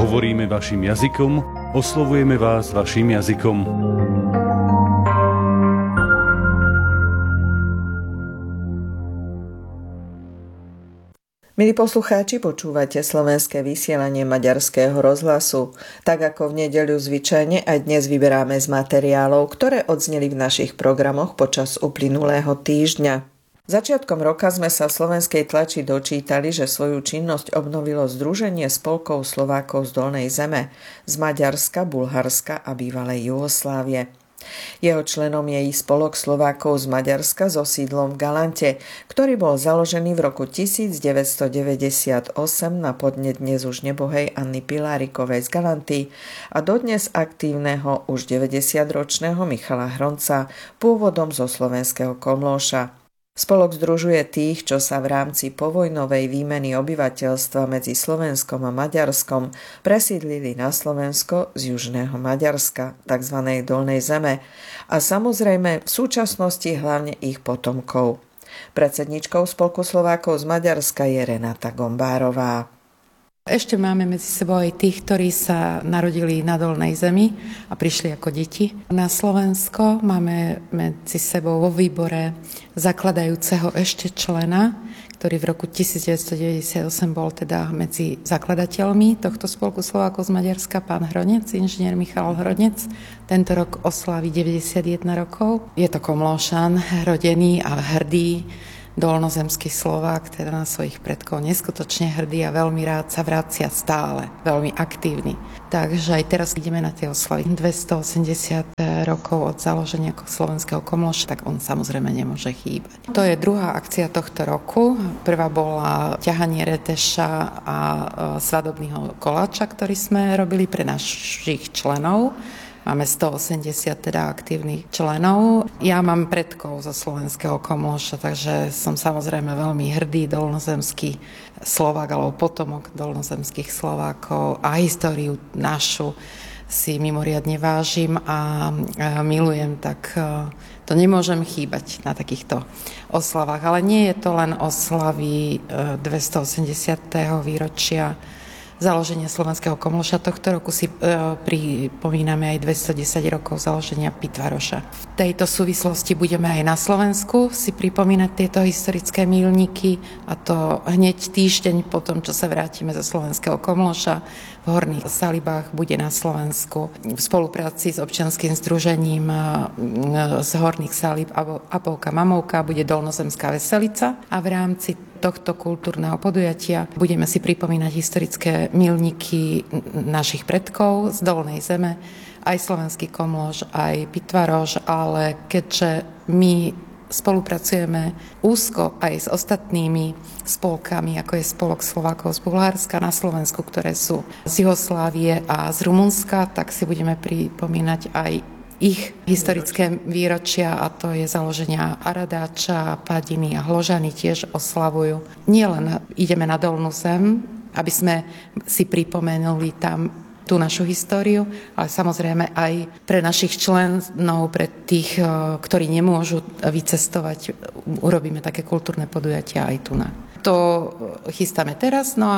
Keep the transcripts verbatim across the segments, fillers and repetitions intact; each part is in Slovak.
Hovoríme vašim jazykom, oslovujeme vás vašim jazykom. Milí poslucháči, počúvate slovenské vysielanie Maďarského rozhlasu. Tak ako v nedeľu zvyčajne, aj dnes vyberáme z materiálov, ktoré odzneli v našich programoch počas uplynulého týždňa. Začiatkom roka sme sa v slovenskej tlači dočítali, že svoju činnosť obnovilo Združenie spolkov Slovákov z Dolnej Zeme, z Maďarska, Bulharska a bývalej Jugoslávie. Jeho členom je i spolok Slovákov z Maďarska so sídlom v Galante, ktorý bol založený v roku devätnásťstodeväťdesiatosem na podnet dnes už nebohej Anny Pilárikovej z Galanty a dodnes aktívneho už deväťdesiatročného Michala Hronca, pôvodom zo slovenského Komlóša. Spolok združuje tých, čo sa v rámci povojnovej výmeny obyvateľstva medzi Slovenskom a Maďarskom presídlili na Slovensko z južného Maďarska, tzv. Dolnej Zeme, a samozrejme v súčasnosti hlavne ich potomkov. Predsedničkou Spolku Slovákov z Maďarska je Renata Gombárová. Ešte máme medzi sebou aj tých, ktorí sa narodili na Dolnej Zemi a prišli ako deti na Slovensko. Máme medzi sebou vo výbore zakladajúceho ešte člena, ktorý v roku devätnásťstodeväťdesiatosem bol teda medzi zakladateľmi tohto Spolku Slovákov z Maďarska, pán Hronec, inžinier Michal Hronec. Tento rok oslávi deväťdesiatjeden rokov. Je to Komlóšan, rodený a hrdý dolnozemský Slovák, teda na svojich predkov neskutočne hrdý a veľmi rád sa vracia stále, veľmi aktívny. Takže aj teraz ideme na tie oslavy dvestoosemdesiat rokov od založenia slovenského Komlóša, tak on samozrejme nemôže chýbať. To je druhá akcia tohto roku. Prvá bola ťahanie reteša a svadobného koláča, ktorý sme robili pre našich členov. Máme stoosemdesiat teda aktívnych členov. Ja mám predkov zo slovenského Komlóša, takže som samozrejme veľmi hrdý dolnozemský Slovák alebo potomok dolnozemských Slovákov a históriu našu si mimoriadne vážim a milujem, tak to nemôžem chýbať na takýchto oslavách. Ale nie je to len oslavy dvestoosemdesiateho výročia založenia slovenského Komlóša. Tohto roku si e, pripomíname aj dvestodesať rokov založenia Pitvaroša. V tejto súvislosti budeme aj na Slovensku si pripomínať tieto historické míľniky, a to hneď týždeň po tom, čo sa vrátime zo slovenského Komlóša. V Horných Salibách bude na Slovensku v spolupráci s občianskym združením z Horných Salíb Apolka Mamovka bude Dolnozemská veselica a v rámci tohto kultúrneho podujatia budeme si pripomínať historické míľniky našich predkov z Dolnej Zeme, aj slovenský Komlóš, aj Pitvaroš, ale keďže my spolupracujeme úzko aj s ostatnými spolkami, ako je Spolok Slovákov z Bulharska na Slovensku, ktoré sú z Jugoslávie a z Rumunska, tak si budeme pripomínať aj ich historické výročia, a to je založenia Aradáča, Padiny a Hložany tiež oslavujú. Nielen ideme na Dolnú Zem, aby sme si pripomenuli tam tú našu históriu, ale samozrejme aj pre našich členov, pre tých, ktorí nemôžu vycestovať, urobíme také kultúrne podujatia aj tu na. To chystáme teraz, no a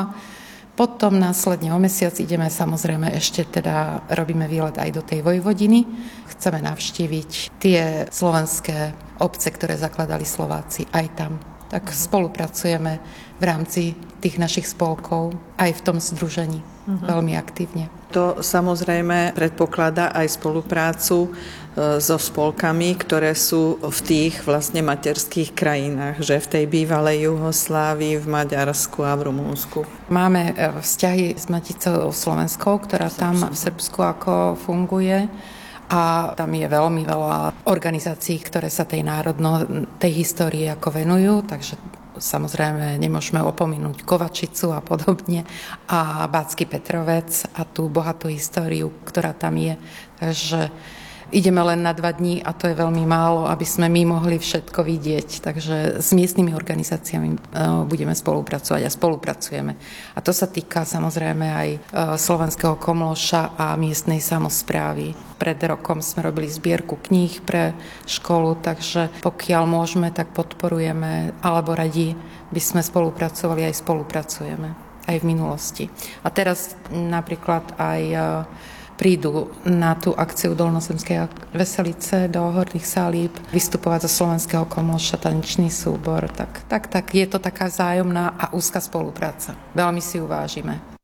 potom následne o mesiac ideme samozrejme ešte teda, robíme výlet aj do tej Vojvodiny. Chceme navštíviť tie slovenské obce, ktoré zakladali Slováci aj tam. Tak spolupracujeme v rámci tých našich spolkov aj v tom združení uh-huh. veľmi aktívne. To samozrejme predpokladá aj spoluprácu so spolkami, ktoré sú v tých vlastne materských krajinách, že v tej bývalej Juhoslávii, v Maďarsku a v Rumunsku. Máme vzťahy s Maticou Slovenskou, ktorá tam v Srbsku ako funguje. A tam je veľmi veľa organizácií, ktoré sa tej národno, tej histórii ako venujú, takže samozrejme nemôžeme opominúť Kovačicu a podobne a Bátsky Petrovec a tú bohatú históriu, ktorá tam je. Takže ideme len na dva dní a to je veľmi málo, aby sme my mohli všetko vidieť. Takže s miestnymi organizáciami budeme spolupracovať a spolupracujeme. A to sa týka samozrejme aj slovenského Komlóša a miestnej samosprávy. Pred rokom sme robili zbierku kníh pre školu, takže pokiaľ môžeme, tak podporujeme, alebo radi by sme spolupracovali, aj spolupracujeme. aj v minulosti. A teraz napríklad aj prídu na tú akciu Dolnozemskej veselice do Horných Salíb vystupovať zo Slovenského Komloša tanečný súbor. Tak, tak, tak je to taká vzájomná a úzka spolupráca. Veľmi si ju vážime.